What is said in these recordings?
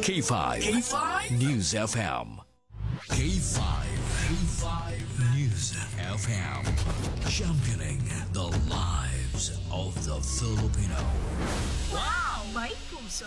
K5. K5 News FM. K5. K5 News FM. Championing the lives of the Filipino. Wow! May puso!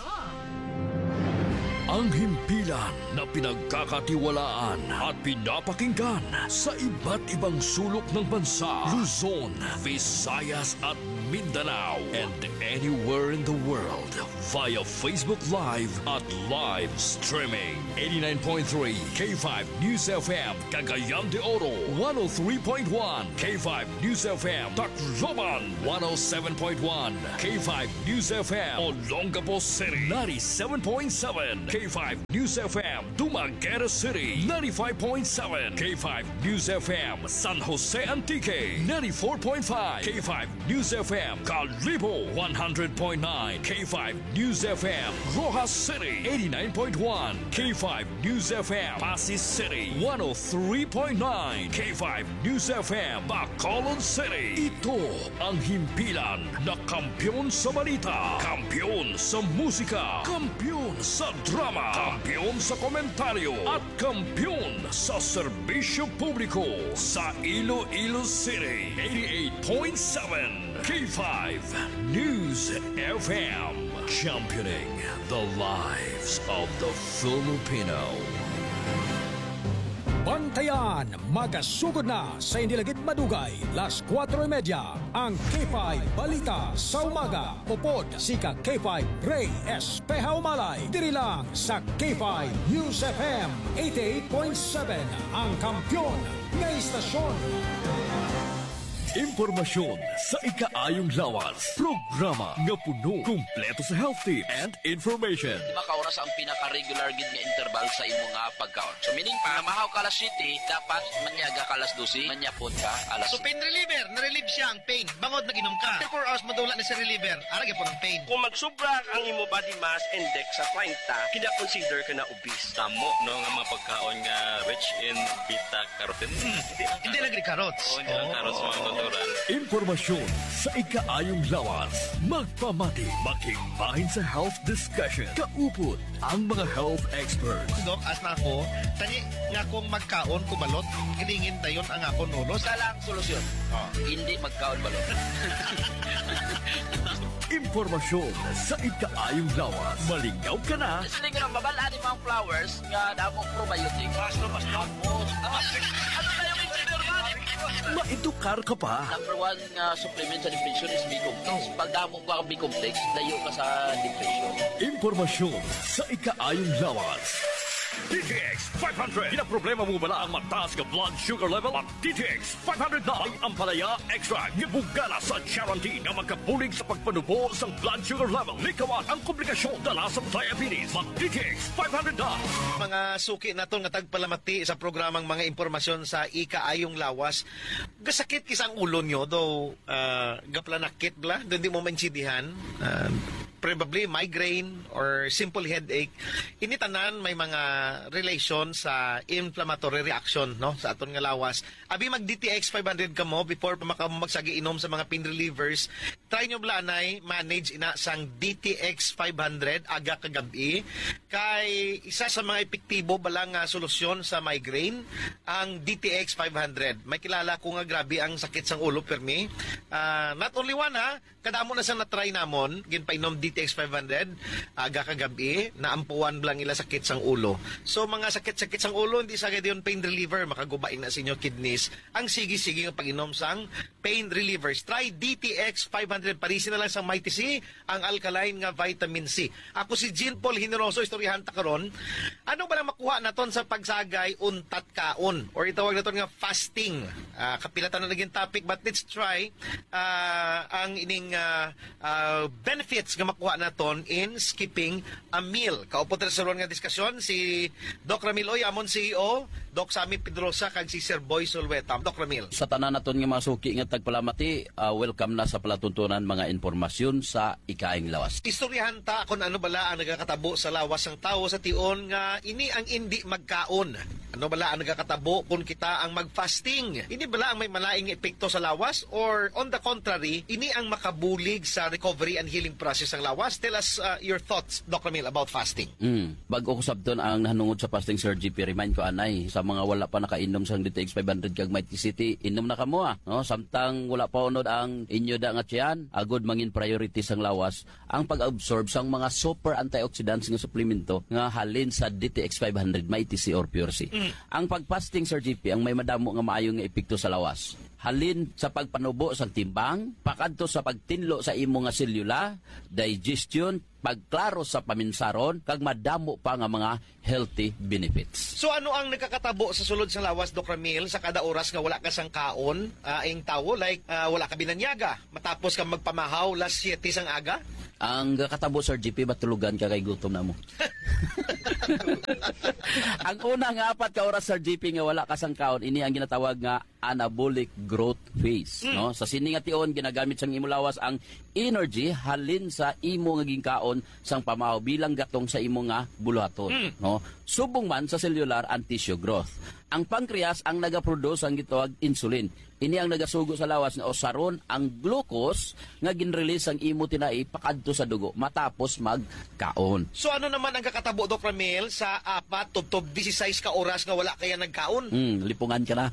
Ang himpilan na pinagkakatiwalaan at pinapakinggan sa iba't ibang sulok ng bansa, Luzon, Visayas at Mindanao, and anywhere in the world via Facebook Live at live streaming. 89.3 K5 News FM, Cagayan de Oro, 103.1 K5 News FM, Tacloban, 107.1 K5 News FM, Olongapo City, 97.7 K5 News FM, Dumaguete City, 95.7 K5 News FM, San Jose Antique, 94.5 K5 News FM, Calibo, 100.9 K5 News FM, Rojas City, 89.1 K5 News FM, Pasig City, 103.9 K5 News FM, Bacolod City. Ito ang himpilan na kampiyon sa balita, kampiyon sa musika, kampiyon sa drama, kampiyon sa komentaryo at kampiyon sa serbisyo publiko sa Iloilo City. 88.7 K5 News FM, championing the lives of the Filipino. Bantayan, magasugod na sa Indilagit Madugay, las 4:30, ang K5 Balita sa Umaga. Upod si ka K5 Ray Espeha Umalay. Diri lang sa K5 News FM 88.7, ang kampyon ng istasyon. Impormasyon sa ikaayong lawas. Programa nga puno, kumpleto sa health tips and information. Makauras ang pinaka-regular gid nga interval sa imo nga pagkaon. So meaning pa, mahaw ka alas 7, dapat manyaga ka alas 12, manyapon ka alas 7. So pain reliever, na-relieve siya ang pain. Bangod nag-inom ka. 4 hours madula na sa reliever. Arag po ng pain. Kung magsubra ang imo body mass index sa 30, kina-consider ka na obese. Tamo, no, nga mga pagkaon nga rich in beta-carotene. Hindi lagi carrots. Oo, hindi lang carrots, mga natural. Informasyon sa ikaayong lawas. Magpamati, makimbahin sa health discussion. Kaupot ang mga health experts. Dok, as na ako, tani nga kung magkaon kubalot, kilingin dayon ang ako nulos. Isa lang solusyon. Hindi magkaon balot. Informasyon sa ikaayong lawas. Malingaw ka na. Sige ko babalaan ni mga flowers nga damo probiotic. Basta ano na yung engineer man? Maedukar ka pa. Number 1 nga supplement sa depression is B-complex. Pag damo ka ang B-complex, dayo ka sa depression. Informasyon sa ikaayong lawas. DTX 500. Kinaproblema mo bala ang mataas ka blood sugar level? At DTX 500 na ang palaya extra gibugala sa guarantee na magkabulig sa pagpanubo sa blood sugar level. Likawan ang komplikasyon dala sa diabetes. At DTX 500 na. Mga suki naton nga tagpalamati sa programang mga impormasyon sa ikaayong lawas. Gasakit kisang ulo nyo, though gaplanakit bla, doon di mo maintindihan. Probably migraine or simple headache. Initanan may mga relation sa inflammatory reaction no sa aton nga lawas. Abi mag DTX 500 ka mo before pa magsagi inom sa mga pain relievers. Try nyo blanay manage ina sang DTX 500 aga kagabi kay isa sa mga epektibo bala nga solusyon sa migraine ang DTX 500. May kilala ko nga grabe ang sakit sang ulo permi. Not only one ha, kadamo na sang na-try namon ginpainom DTX 500 aga kagabi naampuan lang ila sakit sang ulo. So mga sakit-sakit sang ulo hindi sa gayud pain reliever makagubain na sa inyo kidneys. Ang sige-sige nga pag-inom sang pain relievers. Try DTX 500 parisin na lang sang Mighty C ang alkaline nga vitamin C. Ako si Jean Paul Generoso istoryahan ta karon. Ano ba lang makuha naton sa pagsagay untat kaon or itawag naton nga fasting. Kapilatan na naging topic but let's try ang ining benefits nga makuha naton in skipping a meal. Kaupot sa ron nga diskusyon si Doc Ramil Oy, amon CEO, Doc Sammy Pedrosa, kag si Sir Boy Solweta. Doc Ramil. Sa tanan naton nga mga suki nga tagpalamati, welcome na sa palatuntunan mga impormasyon sa ikaayong lawas. Istoryahan ta kung ano bala ang nagakatabo sa lawas ng tao sa tion nga ini ang hindi magkaon. Ano bala ang nagakatabo kung kita ang mag-fasting? Ini bala ang may malaing epekto sa lawas or on the contrary, ini ang makabulig sa recovery and healing process ng lawas? Tell us your thoughts, Dr. Mil, about fasting. Bago ko sabton ang nahanungod sa fasting, Sir GP, remind ko anay sa mga wala pa nakainom sang DTX 500 kag Mighty City, inom na kamo no? Samtang wala pa unod ang inyo da nga tiyan, agod mangin priority sang lawas ang pag-absorb sang mga super antioxidants nga suplemento nga halin sa DTX 500 Mighty C or Pure C. Ang pag-fasting, Sir GP, ang may madamo nga maayong nga epekto sa lawas. Halin sa pagpanubo sa timbang, pakadto sa pagtinlo sa imo nga selula, digestion, pagklaro sa paminsaron, kag madamo pa nga mga healthy benefits. So ano ang nakakatabo sa sulod sa lawas, Dr. Mil, sa kada oras nga wala ka sang kaon, ing tawo, like wala ka binanyaga, matapos ka magpamahaw las 7 sang aga? Ang katabo, Sir GP, batulugan ka kay gutom na mo. Ang unang 4 ka oras, Sir GP, nga wala ka sang kaon, ini ang ginatawag nga anabolic growth phase. No? Sa sini nga tion, ginagamit sang imo lawas ang energy halin sa imo nga ginkaon sang pamahaw bilang gatong sa imo nga buluhaton. No? Subong man sa cellular and tissue growth. Ang pancreas ang nagaproduce ang gitawag insulin. Ini ang nagasugo sa lawas nga osaron ang glucose nga ginrelease ang imo tinai pakadto sa dugo matapos magkaon. So ano naman ang kakatabo, Dr. Mil, sa 4 to 16 ka oras nga wala kaya nagkaon? Lipungan ka na.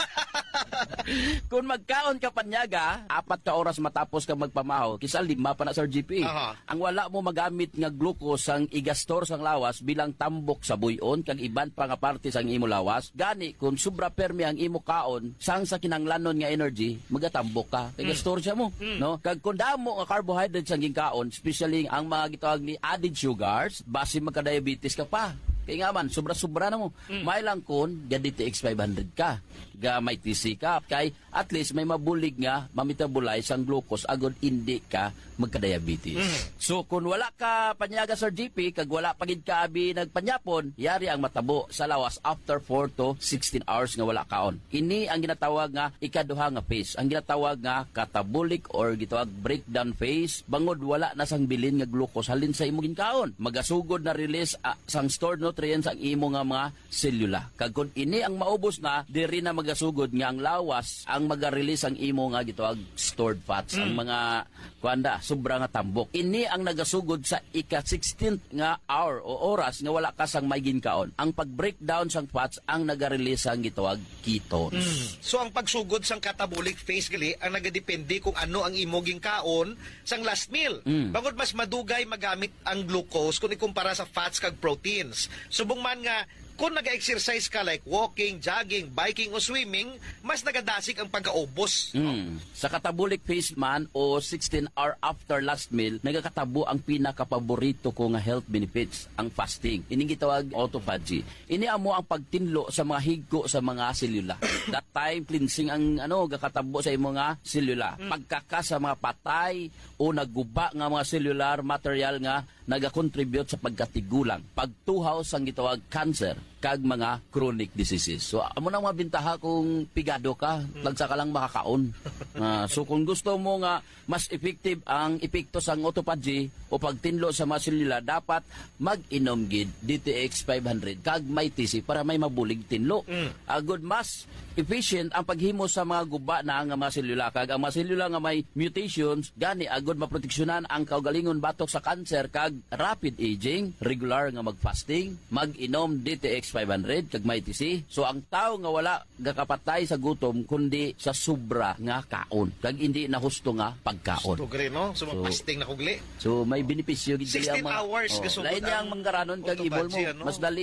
Kung magkaon ka panyaga, 4 ka oras matapos ka magpamahaw, kisa 5 pa na, Sir GP. Ang wala mo magamit nga glucose ang igastor sang lawas bilang tambok sa buyon kag iban pa nga parte sang imo lawas, gani kung sobra permi ang imo kaon sang sa kinanglanon nga energy, magatambok ka. Kay gastor siya mo, no? Kag kung damo nga carbohydrates ang ginkaon, especially ang mga gitawag ni added sugars, base magka-diabetes ka pa. Kaya nga man, sobra-sobra na mo. May lang kun, DTX 500 ka. Ga may TC ka. Kay at least may mabulig nga, mamitabolize ang glucose agad hindi ka magka-diabetes. So kung wala ka panyaga, Sir GP, kag wala pagid ka abi nagpanyapon, yari ang matabo sa lawas after 4 to 16 hours nga wala kaon. Ini ang ginatawag nga ikaduha nga phase. Ang ginatawag nga catabolic or gitawag breakdown phase. Bangod wala na sang bilin nga glucose halin sa imo ginkaon. Magasugod na release sang stored nutrients ang imo nga mga selula. Kag kun ini ang maubos na, diri na magasugod nga ang lawas ang maga-release ang imo nga gitawag stored fats. Ang mga kuanda sobra nga tambok. Ini ang nagasugod sa ika-16th nga hour o oras nga wala ka sang may ginkaon. Ang pag-breakdown sang fats ang naga-release ang gitawag ketones. So ang pagsugod sang catabolic phase gali ang nagadepende kung ano ang imo ginkaon sang last meal. Bangod mas madugay magamit ang glucose kung ikumpara sa fats kag proteins. Subong man nga kung nag-exercise ka like walking, jogging, biking o swimming, mas nagadasig ang pagkaubos. Sa catabolic phase man o 16 hour after last meal, nagakatabo ang pinakapaborito ko nga health benefits, ang fasting. Ini gitawag autophagy. Ini amo ang pagtinlo sa mga higko sa mga selula. That time cleansing ang gakatabo sa imo nga selula. Pagkaka sa mga patay o nagguba nga mga cellular material nga nagakontribute sa pagkatigulang, pagtuhaw sang gitawag cancer kag mga chronic diseases. So amo nang mabintaha kung pigado ka, lagsa ka lang makakaon. So kung gusto mo nga mas effective ang epekto sang autophagy o pagtinlo sa mga selula, dapat mag-inom gid DTX 500 kag may TC para may mabulig tinlo. Agud mas efficient ang paghimo sa mga guba na nga mga selula, kag ang mga selula nga may mutations gani agud maproteksyonan ang kaugalingon batok sa cancer kag rapid aging. Regular nga mag-fasting, mag-inom DTX 500 kag may TC. So ang tao nga wala gakapatay sa gutom kundi sa sobra nga kaon kag hindi na husto nga pagkaon. Tugre no, so fasting na kugli. So may benepisyo gid 16 hours gasugod. Lain yang manggaranon kag ibol mo. autophagy, ano? Mas dali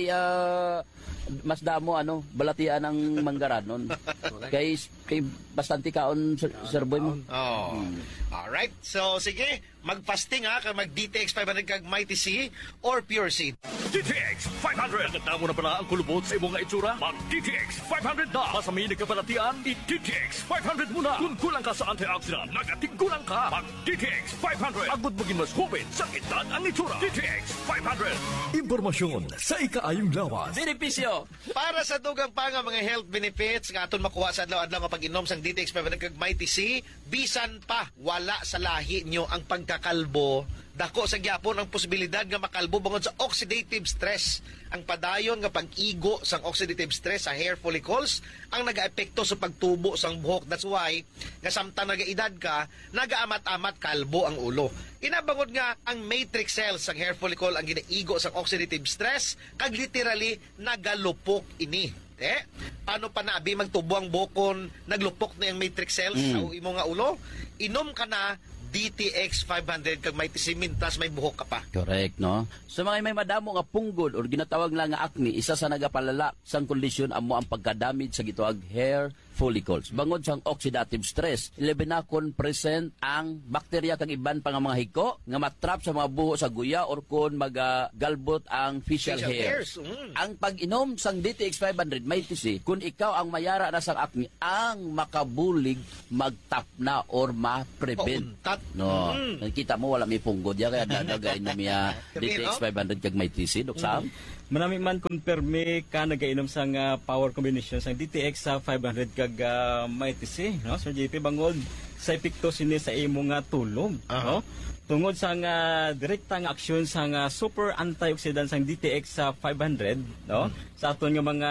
mas damo balatian ang manggaranon. kay bastante kaon Sir Boy mo. Alright. So sige, mag-fasting kag mag-DTX 500 kag Mighty C or Pure C. DTX 500! Nagkatamo na pala ang kulubot sa imong nga itsura? Mag-DTX 500 na! Masamay nagkabalatian, i-DTX 500 muna! Kung kulang ka sa antioxidant, nagatigulang ka! Mag-DTX 500! Agod maging mas hupit sa kitan ang itsura! DTX 500! Impormasyon sa ikaayong lawas. Benepisyo Para sa dugang pa nga mga health benefits nga aton makuha sa adlaw-adlaw nga pag-inom sang DTX 500 kag Mighty C, bisan pa wala sa lahi nyo ang pagkakalbo, dako sa gyapon ang posibilidad nga makalbo bangod sa oxidative stress. Ang padayon nga pag-igo sang oxidative stress sa hair follicles ang nagaepekto sa pagtubo sang buhok. That's why nga samtang nagaedad ka, nagaamat-amat kalbo ang ulo. Inabangod nga ang matrix cells sang hair follicle ang ginaigo sang oxidative stress kag literally nagalupok ini. Paano pa na abi magtubo ang bukon, naglupok na yung matrix cells sa imo nga ulo? Inom ka na DTX 500 kag may tisimintas may buhok ka pa. Correct, no? Sa mga may madamo nga punggol or ginatawag lang nga acne, isa sa nagapalala sang kondisyon amo ang pagka-damage sa gituag hair follicles. Bangod sang oxidative stress, ilabi na kon present ang bakterya kag iban pa nga mga hiko nga matrap sa mga buho sa guya or kon magagalbot ang facial hairs. Ang pag-inom sang DTX 500 may tisi, kung ikaw ang mayara na sang acne, ang makabulig magtapna or ma-prevent. No, nakita mo wala may punggod ya kaya dadagain na miya DTX 500 kag may tisi, Dok Sam. Manami man konperme ka nagainom sang power combination sang DTX sa 500 kag Mighty C, no? Sir JP bangod sa epekto sini sa imo nga tulog, no? Tungod sa direkta nga aksyon sa super antioxidant sang DTX sa 500, no? Sa aton nga mga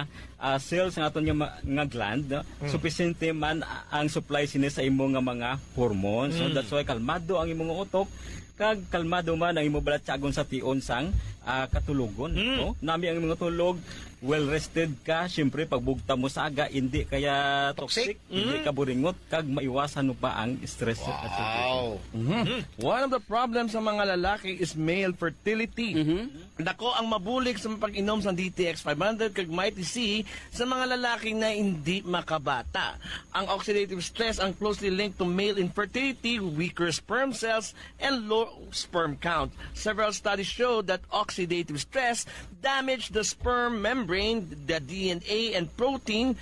cells sa aton nga gland, no? Sufficiente man ang supply sini sa imo nga mga hormones. So that's why kalmado ang imong utok kag kalmado man ang imo balat tiagon sa tion sang katulugon, no? Nami ang mga tulog, well rested ka, syempre pagbugta mo sa aga hindi kaya toxic, hindi ka buringot kag maiwasan mo pa ang stress. Wow. One of the problems sa mga lalaki is male fertility. Dako ang mabulig sa pag-inom sa DTX 500 kag Mighty C sa mga lalaki na hindi makabata. Ang oxidative stress ang closely linked to male infertility, weaker sperm cells, and low sperm count. Several studies show that oxidative stress damage the sperm membrane, the DNA and protein.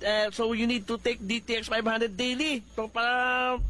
So you need to take DTX 500 daily so para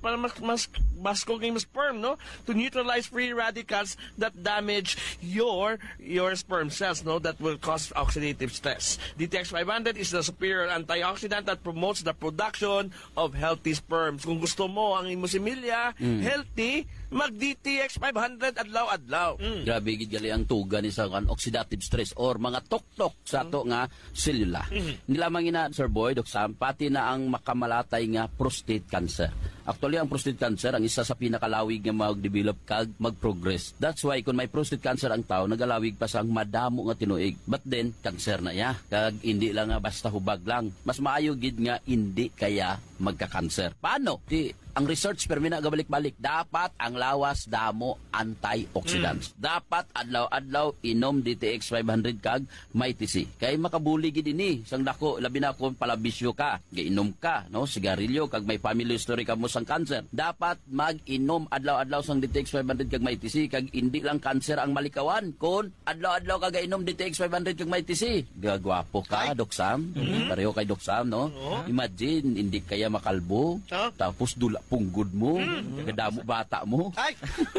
mas cooking sperm, no, to neutralize free radicals that damage your sperm cells, no, that will cause oxidative stress. DTX 500 is the superior antioxidant that promotes the production of healthy sperms. Kung gusto mo ang imo similya healthy, mag DTX 500 adlaw-adlaw. Grabe gid gali ang tuga ni sa oxidative stress or mga tuktok sa ato nga selula. Hindi lamang ina Sir Boy, Dok Sam, pati na ang makamalatay nga prostate cancer. Actually, ang prostate cancer ang isa sa pinakalawig nga mag-develop kag mag-progress. That's why kung may prostate cancer ang tao, nagalawig pa sang madamo nga tinuig. But then, cancer na ya. Kag hindi lang nga basta hubag lang. Mas maayo gid nga hindi kaya magka-cancer. Paano? Ang research permi na gabalik-balik, dapat ang lawas damo antioxidants. Dapat adlaw-adlaw inom DTX 500 kag Mighty C. Kay makabuli gid ini sang dako labi na kung palabisyo ka, giinom ka, no, sigarilyo kag may family history ka mo sang cancer. Dapat mag-inom adlaw-adlaw sang DTX 500 kag Mighty C kag hindi lang cancer ang malikawan kun adlaw-adlaw ka gainom DTX 500 kag Mighty C. Gagwapo ka, Dok Sam. Pareho kay Dok Sam, no? Imagine hindi kaya makalbo, tapos dula punggod mo, kadamo bata mo. Ay!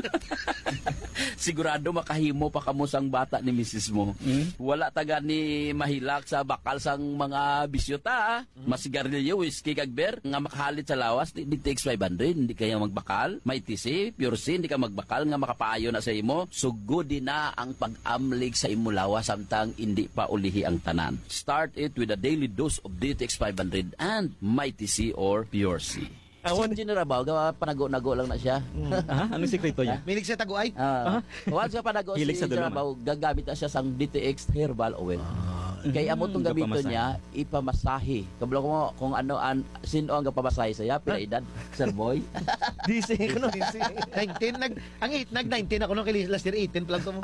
Sigurado makahimo pa kamo sang bata ni misis mo. Wala taga ni mahilak sa bakal sang mga bisyota, masigarilyo, whiskey kag beer, nga makahalit sa lawas, di DTX 500, hindi kaya magbakal. Mighty C, Pure C, hindi ka magbakal, nga makapaayo na sa imo. Sugod din na ang pag-amlig sa imo lawas samtang hindi pa ulihi ang tanan. Start it with a daily dose of DTX 500 and Mighty C or Pure C. Si General Bao, panago-nago lang na siya. Anong sekreto niya? Milig sa taguay? Once siya panago si Hilig sa General duluma. Bao, gagamit na siya sang DTX herbal oil. Kaya amo tong gamiton niya, ipamasahe. Kabalo ko kung ano sino ang gapamasahe sa pila edad, Sir Boy. DC ko no. 19 nag-19 ako nung kay last year 18 pa lang to mo.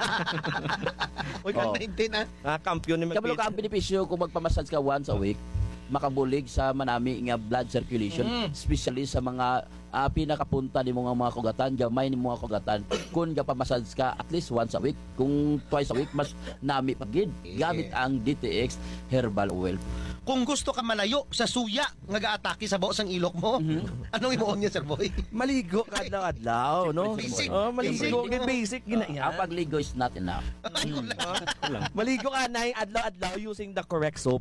Oy, 19 Kampiyon ni Kabalo ka ang benepisyo kung magpamassage ka once a week, makabulig sa manami nga blood circulation, especially sa mga pinakapunta ni mga kugatan, gamay ni mga kugatan. Kung gapamassage ka at least once a week, kung twice a week, mas nami pagid gamit ang DTX herbal oil. kung gusto ka malayo sa suya nga gaatake sa buos ang ilok mo, anong imuon niya, Sir Boy? Maligo ka adlaw-adlaw, no? Basic. Maligo, basic ginaya. Ang pagligo is not enough. Maligo ka na adlaw-adlaw using the correct soap.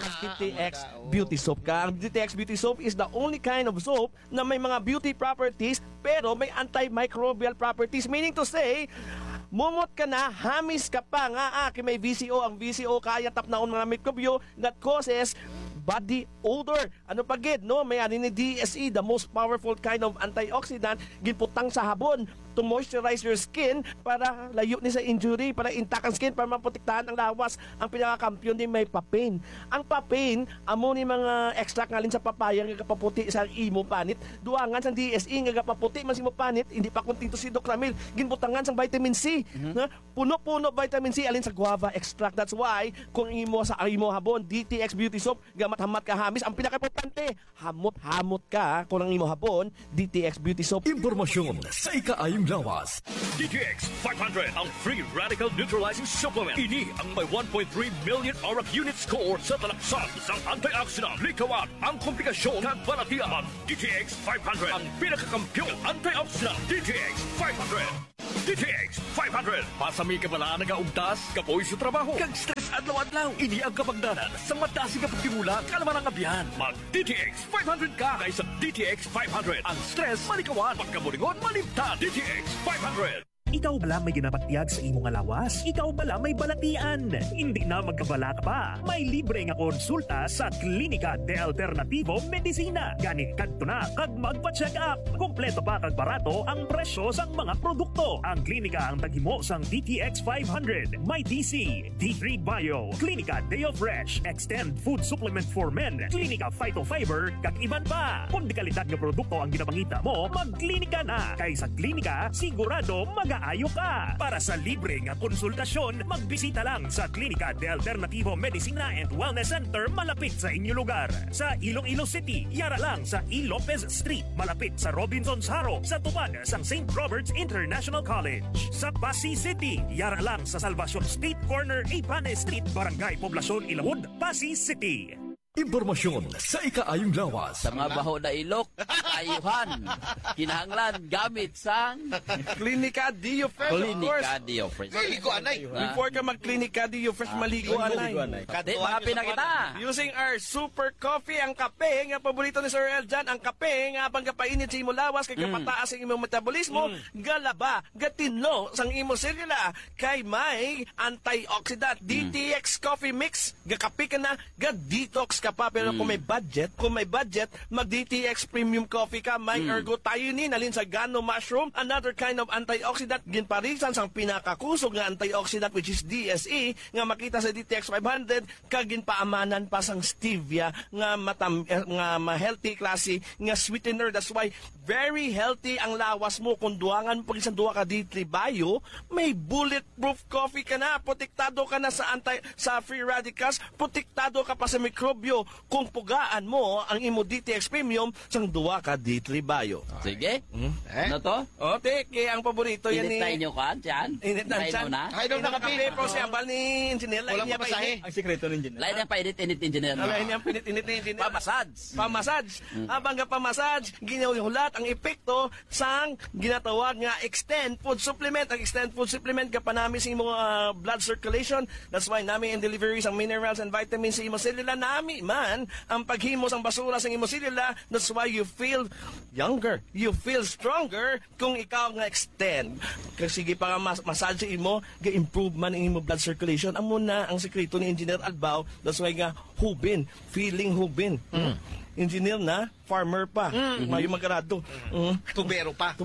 DTX Beauty Soap ka. Ang DTX Beauty Soap is the only kind of soap na may mga beauty properties pero may antimicrobial properties. Meaning to say, mumot ka na, hamis ka pa nga, may VCO. Ang VCO kaya tapnaon mga mikrobyo that causes body odor. Ano pa gid, no? May ani ni DSE, the most powerful kind of antioxidant, ginputang sa habon to moisturize your skin para layo ni sa injury, para intact ang skin, para maprotektahan ang lawas. Ang pinakakampiyon din may papain. Ang papain, amo ni mga extract ngalin sa papaya nga kapaputi sa imo panit. Duangan sa DSE nga kapaputi man si mo panit, hindi pa kunting to si Doc Ramil. Ginbutangan sa vitamin C. Na puno-puno vitamin C alin sa guava extract. That's why kung imo sa imo habon, DTX Beauty Soap, gamat-hamat ka hamis, ang pinaka-importante, hamot-hamot ka kung ang imo habon, DTX Beauty Soap. Impormasyon sa ikaayong lawas. DTX 500 ang free radical neutralizing supplement. Ini ang may 1.3 million auric unit score sa talaksan ng antioxidant. Likawan ang komplikasyon ng balatian. DTX 500 ang pinakakampiyon antioxidant. DTX 500. DTX 500. Pasami ka bala nagaugtas, kapoy sa trabaho, kag stress adlaw-adlaw. Ini ang kapagdanan sa matasi ka pagtimula, kalaman ang abyan. Mag DTX 500 ka kaysa DTX 500. Ang stress malikawan, pagkabulingon malimtan. DTX 500. Ikaw bala may ginapagtiyag sa imong lawas? Ikaw bala may balatian? Hindi na magkabala ka pa. May libre nga konsulta sa Klinika de Alternativo Medicina. Ganit kadto na kag magpa-check up. Kompleto pa kag barato ang presyo sang mga produkto. Ang klinika ang taghimo sang DTX 500, May DC, D3 Bio, Klinika Deo Fresh, Extend Food Supplement for Men, Klinika Phytofiber, kag iban pa. Kung di kalidad nga produkto ang ginapangita mo, magklinika na. Kay sa klinika, sigurado mag-aayo ka. Para sa libre nga konsultasyon, magbisita lang sa Klinika de Alternativo Medicina and Wellness Center malapit sa inyo lugar. Sa Iloilo City, yara lang sa E. Lopez Street, malapit sa Robinson's Haro, sa tupad sang St. Robert's International College. Sa Pasig City, yara lang sa Salvacion Street, corner Ipane Street, Barangay Poblacion, Ilawod, Pasig City. Impormasyon sa ikaayong lawas. Sa mga baho na ilok, ayuhan, kinahanglan gamit sang Klinika Dio Fresh, of course. Klinika Dio Fresh. Maligo, anay. Before ka mag-Klinika Dio Fresh, maligo anay. Di, mahapi na kita. Using our super coffee, ang kape, nga paborito ni Sir Eljan, ang kape, nga habang kapainit sa imo lawas, kay kapataas ang imong metabolismo, galaba, gatinlo, sang imo selula, kay may antioxidant, DTX Coffee Mix, gakape ka na, ga-detox ka pa, pero kung may budget, mag-DTX Premium Coffee ka, may ergothionein, alin sa gano mushroom, another kind of antioxidant, ginparisan sang pinakakusog nga antioxidant, which is DSE, nga makita sa DTX 500, kagin paamanan pa sang stevia, nga ma-healthy klase, nga sweetener. That's why, very healthy ang lawas mo. Kung duwangan pag isang duwa ka D3 Bio, may bulletproof coffee ka na, protektado ka na sa free radicals, protektado ka pa sa mikrobyo kung pugaan mo ang imo DTX Premium sang duwa ka D3 Bio. Sige. Ano to? O, teke, ang paborito yan Init na inyo ka, Jan? Init na Init dyan. na? Ay, daw Nakape po si Abal ni Engineer. Walang papasahe. Ang sikreto ng engineer. Lain ang painit-init engineer. Alain niya pinit-init ni Engineer. Pamassage. Habang ka pamassage, ginahulat ang epekto sang ginatawag nga Extend Food Supplement. Ang Extend Food Supplement ka pa namin sa imong blood circulation. That's why namin in deliveries ang minerals and vitamins sa imong selula. Nami man ang paghimo sang basura sa imong selula. That's why you feel younger. You feel stronger kung ikaw nga extend. Kasi sige pa nga massage imo, ga-improve man ang imong blood circulation. Amo na ang sekreto ni Engineer Albao. That's why nga hubin, feeling hubin. Engineer na, farmer pa. Mayo magkarado. Tubero pa.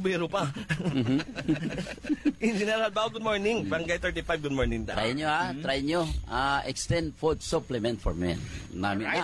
Engineer Albao, good morning. Barangay 35, good morning. Try nyo ha, try nyo. Extend Food Supplement for Men. Namin na ha.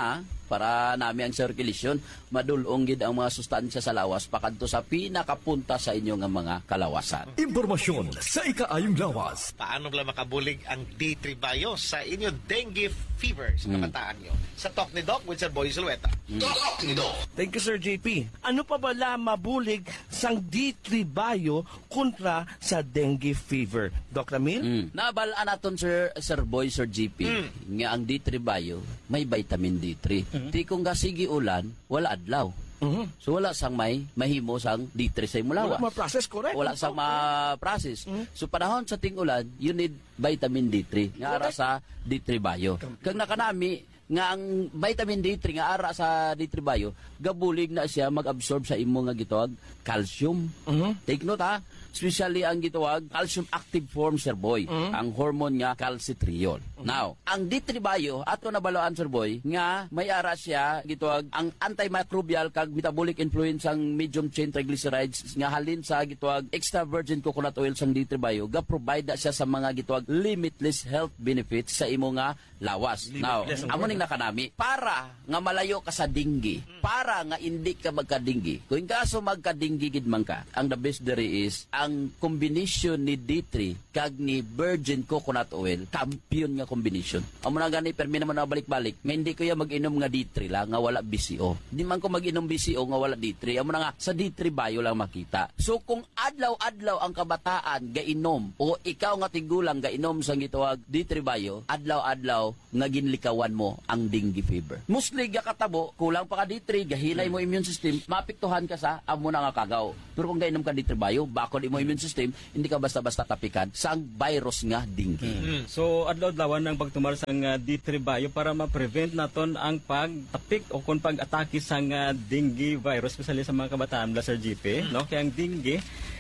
para nami ang circulation madulong gid ang mga sustansya sa lawas pakadto sa pinakapunta sa inyo nga mga kalawasan. Impormasyon sa ikaayong lawas. Paano bala makabulig ang D3 Bio sa inyo dengue fever sa kabataan nyo? Sa Talk ni Doc with Sir Boy Zulueta. Talk ni Doc. Thank you, Sir JP. Ano pa bala mabulig sang D3 Bio kontra sa dengue fever? Doc Ramil? Nabalaan naton Sir Boy, Sir GP, nga ang D3 Bio may vitamin D3. Di kung gasigi ulan, wala adlaw. So wala sang may mahimo sang D3 sa imo lawas. Wala ma-process, correct? Wala sang ma-process. So panahon sa ting-ulan, you need vitamin D3 nga ara sa D3 Bio. Kag nakanami nga ang vitamin D3 nga ara sa D3 Bio, gabulig na siya mag-absorb sa imo nga gitawag calcium. Take note ha, especially ang gitawag calcium active form, Sir Boy, ang hormone nga calcitriol. Now, ang D3 Bio ato nabaloan, Sir Boy, nga may ara siya gitawag ang antimicrobial kag metabolic influence ang medium chain triglycerides nga halin sa gitawag extra virgin coconut oil sang D3 Bio, ga provide na siya sa mga gitawag limitless health benefits sa imo nga lawas. Now, amo ning nakanami para nga malayo ka sa dinggi, para nga hindi ka magkadinggi. Kung kaso magkadinggi gid man ka, ang the best there is ang combination ni D3 kag ni virgin coconut oil, kampiyon nga combination. Amo na gani permi naman na balik-balik, nga hindi ko ya mag-inom nga D3 lang nga wala BCO. Di man ko mag-inom BCO nga wala D3. Amo na nga sa D3 Bio lang makita. So kung adlaw-adlaw ang kabataan gainom o ikaw nga tigulang gainom sang gitawag D3 Bio, adlaw-adlaw nga ginlikawan mo ang dengue fever. Mostly gakatabo, kulang pa ka D3, gahinay mo immune system, mapiktuhan ka sa amo na nga kagaw. Pero kung gainom ka D3 Bio, bakod mo immune system, hindi ka basta-basta tapikan sa virus nga dengue. So adlaw-adlawan ang pagtumar sa D3 Bio para ma-prevent naton ang pagtapik o kung pag-atake sa dengue virus, especially sa mga kabataan, Sir GP, no? Kaya ang dengue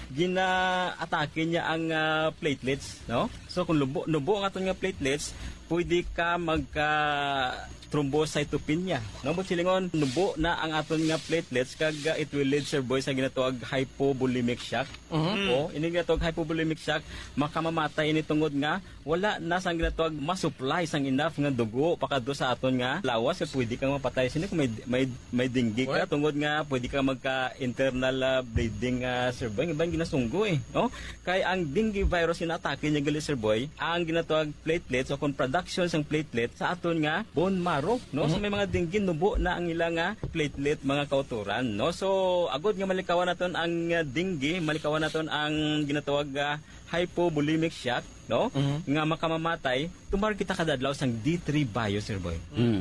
gina-atake niya ang platelets, no? So kung nubo ang aton nga platelets, pwede ka magka thrombocytopenia. No, but silingon nubo na ang aton nga platelets kag it will lead, Sir Boy, sa ginatawag hypovolemic shock. O ini ginatawag hypovolemic shock, makamamatay ini tungod nga wala na sang ginatawag ma-supply sang enough nga dugo pakadto sa aton nga lawas, so pwede kang mapatay sini kung may dengue ka tungod nga pwede ka magka internal bleeding, Sir Boy, ibang ginasunggo no? Kay ang dengue virus inatake niya gali, Sir Boy, ang ginatawag platelets o kung production sang platelet sa aton nga bone marrow, no? So may mga dengue nubo na ang ilang platelet mga kauturan, no? So agod nga malikawan naton ang dengue, malikawan naton ang ginatawag hypovolemic shock, no? Nga makamamatay, tumar kita kadadlaw sang D3 Bio, Sir Boy.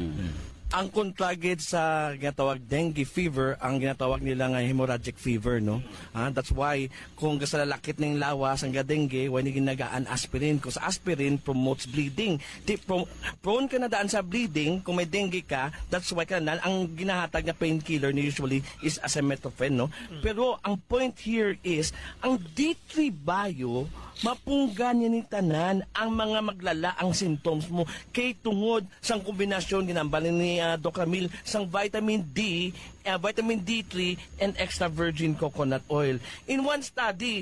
Ang kontragid sa ginatawag dengue fever, ang ginatawag nila nga hemorrhagic fever, no? That's why kung sa lalakit ng lawas ang dengue, why ni ginagaan aspirin, because aspirin promotes bleeding. Prone ka na daan sa bleeding kung may dengue ka, that's why ang ginahatag na painkiller ni usually is acetaminophen, no? Pero ang point here is ang D3 Bio mapunggan niya ni tanan ang mga maglala ang symptoms mo kay tungod sang kombinasyon ginambalin ni Doc Ramil sang vitamin D, vitamin D3 and extra virgin coconut oil. In one study,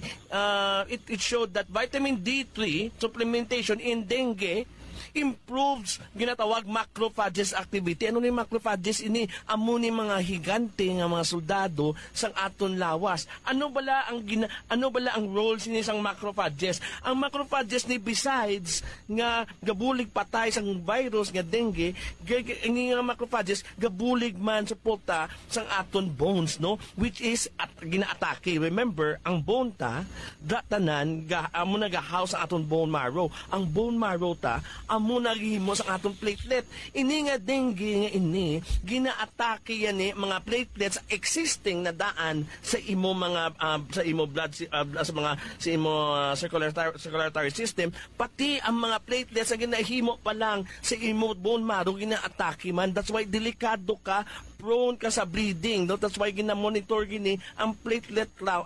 it showed that vitamin D3 supplementation in dengue improves ginatawag macrophages activity. Ano ni macrophages? Ini amo ni mga higante nga mga soldado sang aton lawas. Ano bala ang roles ni sang macrophages? Ang macrophages ni besides nga gabulig patay sang virus nga dengue, ini nga macrophages gabulig man suporta sang aton bones, no? Which is ginaatake. Remember, ang bone ta tanan amo nagahouse ang aton bone marrow. Ang bone marrow ta amo nagihimo sa atong platelet. Ini nga dengue nga ini ginaatake yan mga platelets existing na daan sa imo mga sa imo blood sa imo circulatory system, pati ang mga platelets na ginahimo pa lang sa imo bone marrow ginaatake man. That's why delikado ka, prone ka sa bleeding, no? That's why gina-monitor gini ang platelet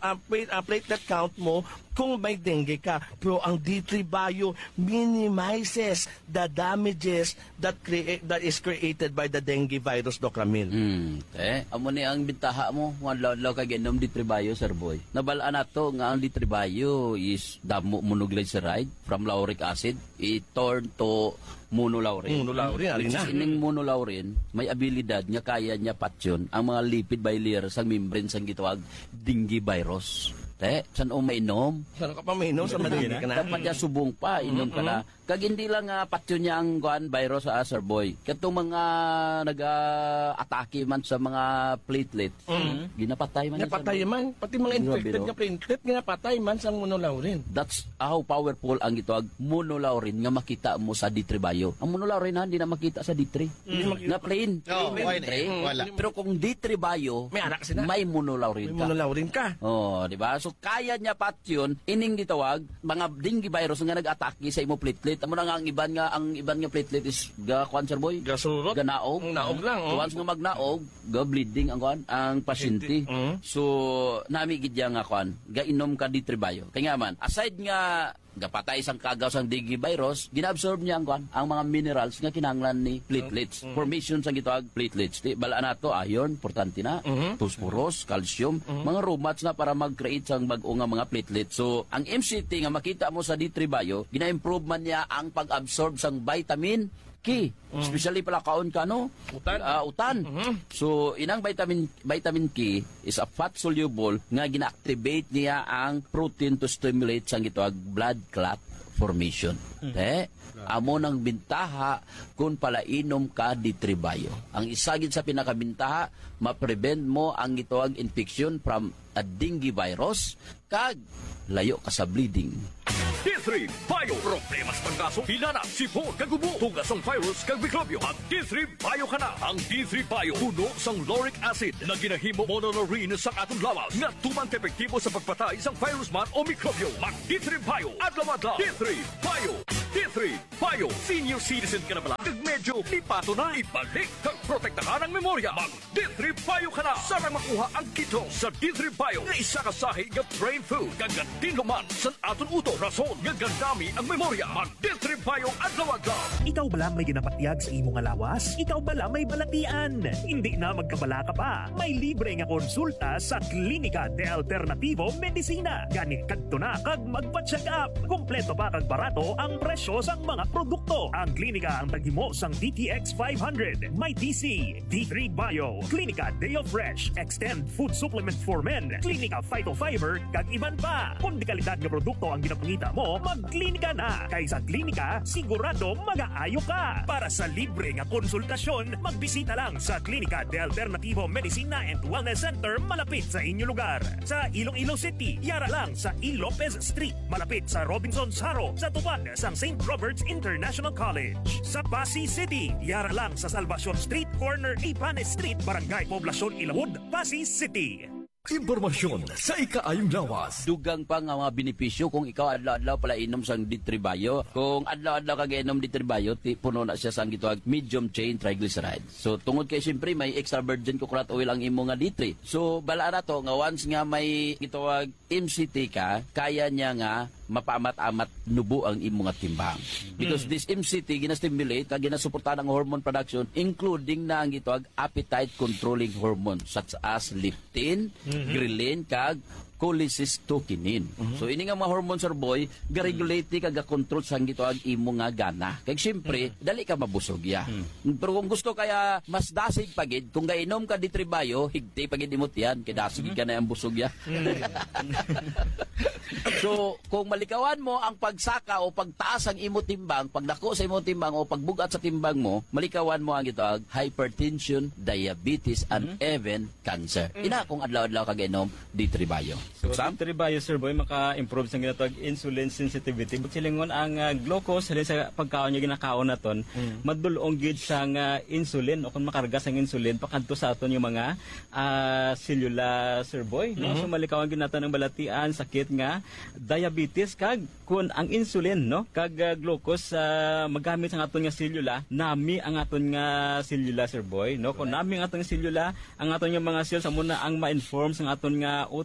count mo kung may dengue ka. Pero ang D3 Bio minimizes the damages that is created by the dengue virus, Doc Ramil. Amo ni ang bintaha mo, law kag inom D3 Bio, Sir Boy. Nabalaan nato nga ang D3 Bio is damo monoglyceride from lauric acid. It turn to monolaurin. Monolaurin, Which alin is na? ining monolaurin, may abilidad nga kaya niya patyon ang mga lipid bilayer sa membrane sang gitawag dengue virus. San o mainom? Saan ka pa mainom sa madali ka na? Dapat niya subong pa, inom ka na. Kag hindi lang patyo niya ang virus sa Sir Boy. Katong mga nag-atake man sa mga platelets, ginapatay man. Napatay man. Pati mga infected nga platelet, ginapatay man sa monolaurin. That's how powerful ang ito monolaurin nga makita mo sa D3 Bio. Ang monolaurin hindi na makita sa D3. Nga plain. Wala. Pero kung D3 Bio, may anak sila. May monolaurin ka. May monolaurin ka. Oh, di ba? So kaya niya patyon ining gitawag mga dengue virus nga nag-atake sa imo platelet. Amo na nga ang iban nga platelet is Sir Boy. Gasurot. Ganaog. Naog lang. So once nga magnaog, bleeding ang pasyente. So nami gid nga gainom ka D3 Bio. Kaya nga man, aside nga gapatay isang kagaw sang dengue virus, ginaabsorb niya ang mga minerals nga kinahanglan ni platelets. Formation sang gitawag platelets. Di bala nato iron, importante na, phosphorus, calcium, mga romats na para mag-create sang bag-o nga mga platelets. So, ang MCT nga makita mo sa D3 Bio, gina-improve man niya ang pag-absorb sang vitamin K. Especially pala kaon ka, no? Utan. So, inang vitamin K is a fat soluble nga gina-activate niya ang protein to stimulate sang gitawag blood clot formation. Amo nang bintaha kung pala inom ka D3 Bio. Ang isagid sa pinakabintaha, ma-prevent mo ang gitawag infection from a dengue virus kag layo ka sa bleeding. D3 Bio. Problemas panggaso, hilana, sipon, kagubo, tugas ang virus, kag mikrobyo. Ang D3 Bio ka na. Ang D3 Bio, puno sang lauric acid na ginahimo monolaurin sa atong lawas nga tumang epektibo sa pagpatay sang virus man o mikrobyo. Mag D3 Bio, adlaw-adlaw. D3 Bio. D3 Bio. Senior citizen ka na pala. Kag medyo lipato na. Ibalik kag protektahan ang memorya. Mag D3 Bio ka na. Sarang makuha ang kito sa D3 Bio na isa kasahi nga brain food. Kagatin luman sa aton uto. Rason nga gandami ang memorya. Mag D3 Bio adlaw-adlaw. Ikaw bala may ginapatyag sa imong alawas? Ikaw bala may balatian? Hindi na magkabala ka pa. May libre nga konsulta sa Klinika de Alternativo Medicina. Ganit kadto na kag magpa-check up. Kompleto pa kag barato ang presyo sang mga produkto. Ang klinika ang taghimo sang DTX 500, may TC, D3 Bio, Klinika Deo Fresh, Extend Food Supplement for Men, Klinika Phytofiber, kag iban pa. Kung di kalidad nga produkto ang ginapangita mo, magklinika na. Kaysa klinika, sigurado mag-aayo ka. Para sa libre nga konsultasyon, magbisita lang sa Klinika de Alternativo Medicina and Wellness Center malapit sa inyong lugar. Sa Iloilo City, yara lang sa E. Lopez Street, malapit sa Robinson's Haro, sa tuban sang St. Robert's International College. Sa Pasig City, yara lang sa Salvacion Street, corner Ipanes Street, Barangay Poblacion Ilawod, Pasig City. Impormasyon sa ikaayong lawas. Dugang pa nga mga benepisyo kung ikaw adlaw-adlaw pala inom sang D3 Bio. Kung adlaw-adlaw ka inom D3 Bio, puno na siya sang gitawag medium chain triglycerides. So tungod kay siyempre may extra virgin coconut oil ang imo nga D3. So bala na to nga once nga may gitawag MCT ka, kaya niya nga mapaamat-amat nubo ang imo nga timbang. Because this MCT gina-stimulate kag ginasuportahan ang hormone production including na ang gitawag appetite controlling hormone such as leptin, ghrelin kag cholecystokinin. So ini nga mga hormones Sir Boy, ga-regulate ni kag ga-control sang gitawag imo nga gana. Kay syempre dali ka mabusog ya. Pero kung gusto kaya mas dasig pagid, kung gainom ka D3 Bio, higti pagid imot yan, kay dasig ka na ang busog ya. So kung malikawan mo ang pagsaka o pagtaas ang imo timbang, pagdako sa imo timbang o pagbugat sa timbang mo, malikawan mo ang gitawag hypertension, diabetes and even cancer. Ina kung adlaw-adlaw ka gainom D3 Bio. So, D3 Bio, Sir Boy, maka-improve sa ginatawag insulin sensitivity. Silingon ang glucose halin sa pagkaon niya ginakaon naton, madulong gid sang insulin o kung makarga sang insulin pakadto sa aton yung mga selula, Sir Boy. No? So malikawan gid naton ang balatian, sakit nga diabetes kag kun ang insulin no kag glucose magamit sa aton nga selula, nami ang aton nga selula, Sir Boy. No? Kung nami ang aton nga selula, ang aton nga mga cells amo na ang ma-inform sa aton nga utok kun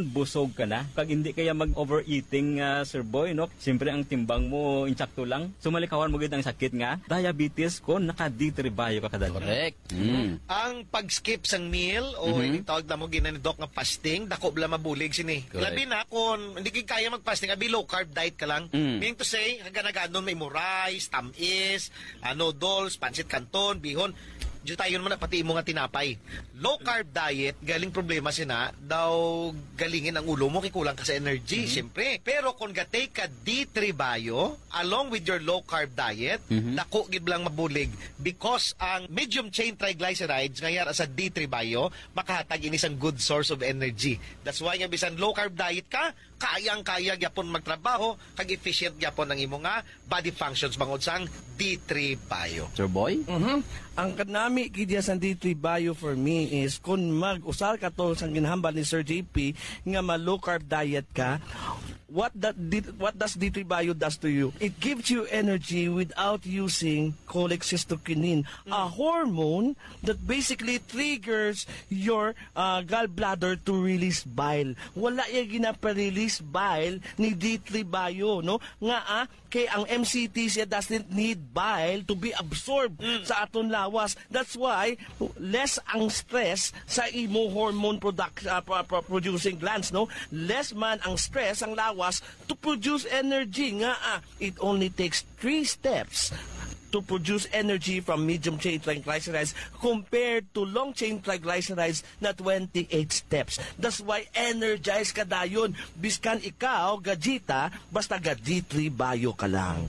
hangtod busog ka na. Pag hindi kaya mag-overeating, Sir Boy, no? Siyempre ang timbang mo insakto lang. Sumalikawan mo gid ang sakit nga diabetes kung naka-D3 bio ka kada. Correct. Ang pag-skip sang meal o yung tawag na mo ginani doc nga fasting, dako bala mabulig sini. Correct. Labi na kung hindi ka kaya mag-fasting, abi low carb diet ka lang. Meaning to say, haganagadon may mo rice, tamis, noodles, pancit canton, bihon. Diyo tayo naman na pati imo nga tinapay. Low carb diet, galing problema sina, daw galingin ang ulo mo, kikulang ka sa energy, siyempre. Pero kung gatay ka D3 bio, along with your low carb diet, dako gid lang mabulig because ang medium chain triglycerides ngayon sa D3 bio, makahatag ini isang good source of energy. That's why nga bisan low carb diet ka, kayang-kaya gyapon magtrabaho, kag efficient gyapon ang imo nga body functions bangod sang D3 bio. Sir Boy? Ang kanami kidya sa D3 bio for me is kung mag-usal ka to sa ginhambal ni Sir JP nga ma-low carb diet ka, what does D3 bio does to you? It gives you energy without using cholecystokinin, a hormone that basically triggers your gallbladder to release bile. Wala yung ginaparelease bile ni D3 bio, no? Nga kay ang MCT siya doesn't need bile to be absorbed sa aton lawas. That's why less ang stress sa imo hormone producing glands, no? Less man ang stress ang lawas to produce energy. Nga it only takes 3 steps to produce energy from medium chain triglycerides compared to long chain triglycerides na 28 steps. That's why energized ka dayon. Biskan ikaw, gajita, basta D3 bio ka lang.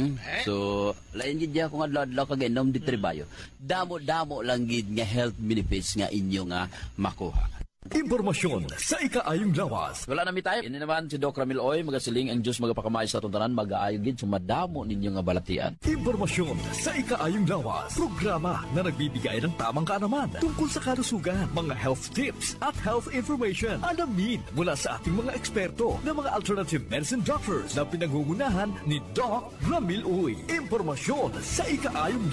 So, lain gid ya kung adlaw-adlaw ka ginom D3 bio. Damo-damo lang gid nga health benefits nga inyo nga makuha. Impormasyon sa ikaayong lawas. Wala na mi tayo. Ini naman si Doc Ramil Oy, magasiling ang Diyos magapakamay sa tuntanan, mag-aayo gid sumadamo ninyo nga balatian. Impormasyon sa ikaayong lawas. Programa na nagbibigay ng tamang kaalaman tungkol sa kalusugan, mga health tips at health information. Alamin mula sa ating mga eksperto na mga alternative medicine doctors na pinangungunahan ni Doc Ramil Oy. Impormasyon sa ikaayong